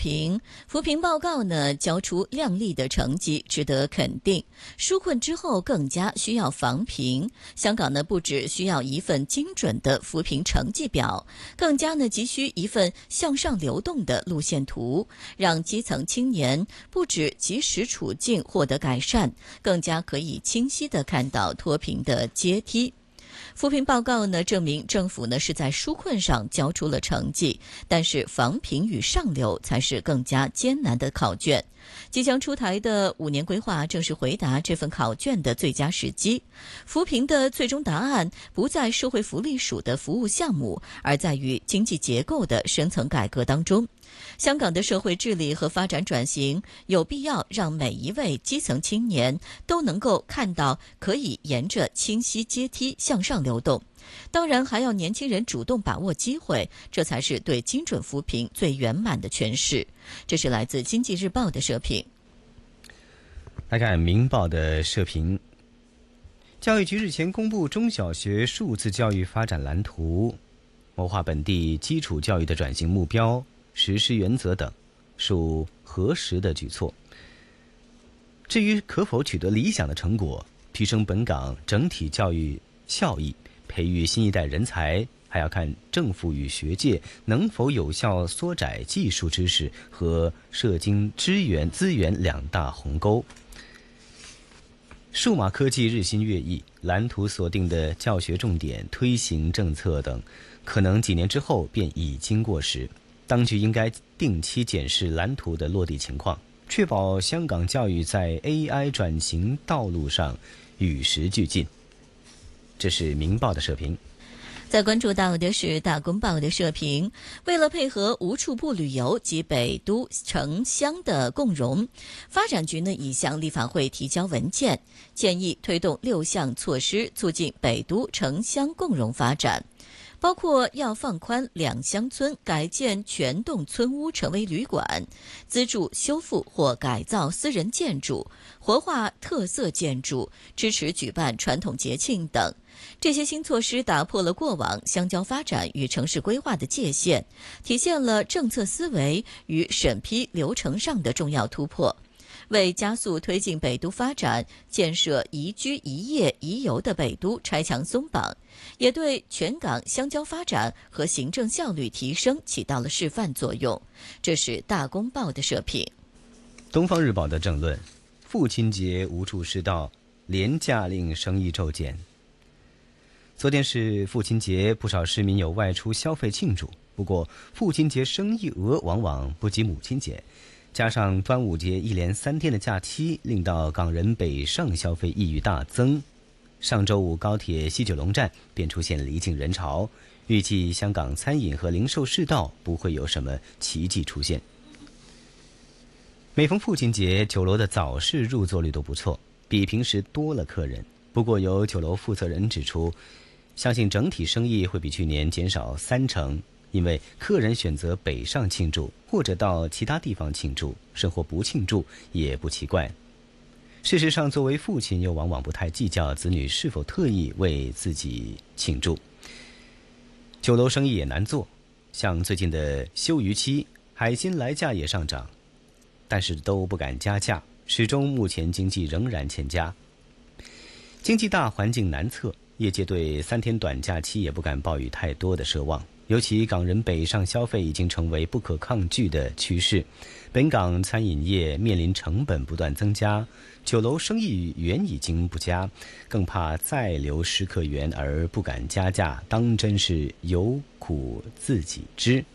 评，扶贫报告呢交出亮丽的成绩，值得肯定。纾困之后更加需要防贫，香港呢不只需要一份精准的扶贫成绩表，更加呢急需一份向上流动的路线图，让基层青年不止及时处境获得改善，更加可以清晰地看到脱贫的阶梯。扶贫报告呢证明政府呢是在纾困上交出了成绩，但是防贫与上流才是更加艰难的考卷。即将出台的5年规划正是回答这份考卷的最佳时机。扶贫的最终答案不在社会福利署的服务项目，而在于经济结构的深层改革当中。香港的社会治理和发展转型有必要让每一位基层青年都能够看到可以沿着清晰阶梯向上流动，当然还要年轻人主动把握机会，这才是对精准扶贫最圆满的诠释。这是来自经济日报的社评。 来看明报的社评，教育局日前公布中小学数字教育发展蓝图，谋划本地基础教育的转型目标、实施原则等，属核实的举措。至于可否取得理想的成果，提升本港整体教育效益，培育新一代人才，还要看政府与学界能否有效缩窄技术知识和社经资源两大鸿沟。数码科技日新月异，蓝图所定的教学重点、推行政策等，可能几年之后便已经过时。当局应该定期检视蓝图的落地情况，确保香港教育在 AI 转型道路上与时俱进。这是明报的社评。 再关注到的是大公报的社评，为了配合无处不旅游及北都城乡的共融，发展局呢已向立法会提交文件，建议推动6项措施，促进北都城乡共融发展。包括要放宽2乡村改建全栋村屋成为旅馆，资助修复或改造私人建筑，活化特色建筑，支持举办传统节庆等。这些新措施打破了过往乡郊发展与城市规划的界限，体现了政策思维与审批流程上的重要突破，为加速推进北都发展、建设宜居宜业宜游的北都拆墙松绑，也对全港乡郊发展和行政效率提升起到了示范作用。这是大公报的社评。 东方日报的政论：父亲节无处是道，廉价令生意骤减。昨天是父亲节，不少市民有外出消费庆祝，不过父亲节生意额往往不及母亲节，加上端午节一连3天的假期，令到港人北上消费意欲大增。上周五高铁西九龙站便出现离境人潮，预计香港餐饮和零售市道不会有什么奇迹出现。每逢父亲节，酒楼的早市入座率都不错，比平时多了客人。不过有酒楼负责人指出，相信整体生意会比去年减少30%，因为客人选择北上庆祝或者到其他地方庆祝，生活不庆祝也不奇怪。事实上，作为父亲又往往不太计较子女是否特意为自己庆祝。酒楼生意也难做，像最近的休渔期，海鲜来价也上涨，但是都不敢加价，始终目前经济仍然欠佳。经济大环境难测，业界对3天短假期也不敢抱有太多的奢望，尤其港人北上消费已经成为不可抗拒的趋势。本港餐饮业面临成本不断增加，酒楼生意原已经不佳，更怕再流失客源而不敢加价，当真是有苦自己知。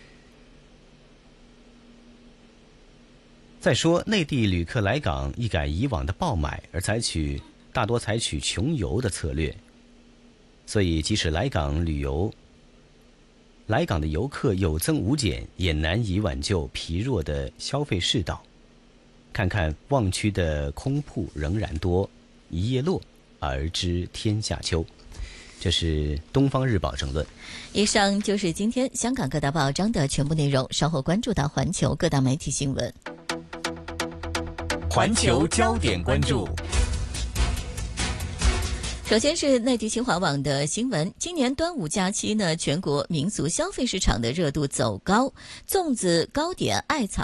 再说内地旅客来港一改以往的爆买，而大多采取穷游的策略，所以即使来港的游客有增无减，也难以挽救疲弱的消费世道。看看旺区的空铺仍然多，一叶落而知天下秋。这是东方日报政论。 以上就是今天香港各大报章的全部内容，稍后关注到环球各大媒体新闻。 环球焦点关注。 首先是内地新华网的新闻，今年端午假期呢，全国民俗消费市场的热度走高，粽子、糕点、艾草